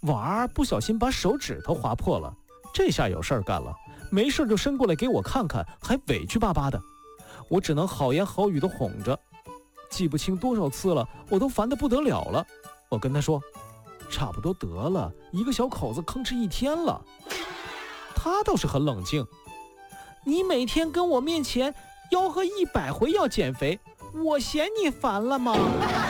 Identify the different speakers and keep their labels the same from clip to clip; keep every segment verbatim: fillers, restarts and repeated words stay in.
Speaker 1: 婉儿不小心把手指头划破了，这下有事儿干了，没事就伸过来给我看看，还委屈巴巴的。我只能好言好语的哄着，记不清多少次了，我都烦得不得了了。我跟他说，差不多得了，一个小口子吭哧一天了。他倒是很冷静，你每天跟我面前吆喝一百回要减肥，我嫌你烦了吗？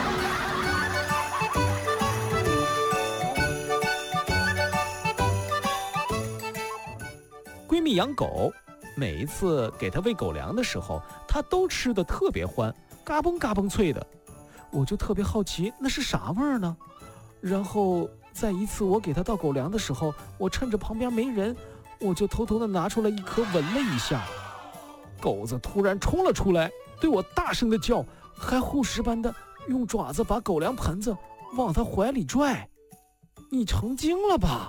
Speaker 1: 闺蜜养狗，每一次给她喂狗粮的时候，她都吃得特别欢，嘎嘣嘎嘣脆的。我就特别好奇那是啥味儿呢？然后在一次我给她倒狗粮的时候，我趁着旁边没人，我就偷偷地拿出来一颗闻了一下。狗子突然冲了出来，对我大声地叫，还护食般的用爪子把狗粮盆子往他怀里拽。你成精了吧？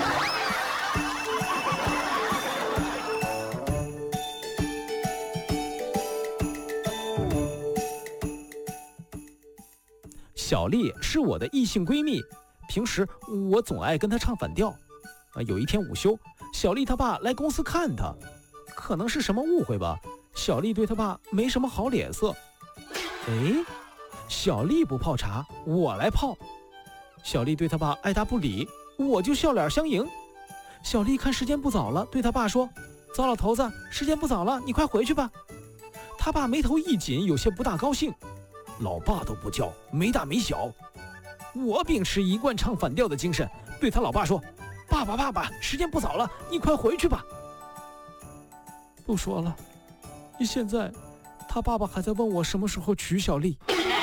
Speaker 1: 小丽是我的异性闺蜜，平时我总爱跟她唱反调。啊，有一天午休，小丽她爸来公司看她，可能是什么误会吧，小丽对她爸没什么好脸色。哎，小丽不泡茶，我来泡。小丽对她爸爱答不理，我就笑脸相迎。小丽看时间不早了，对她爸说，糟老头子，时间不早了，你快回去吧。她爸眉头一紧，有些不大高兴，老爸都不叫，没大没小。我秉持一贯唱反调的精神，对他老爸说，爸爸爸爸，时间不早了，你快回去吧。不说了，现在他爸爸还在问我什么时候娶小丽。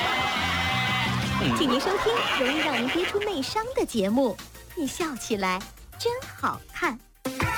Speaker 2: 请您收听容易让您憋出内伤的节目，你笑起来真好看。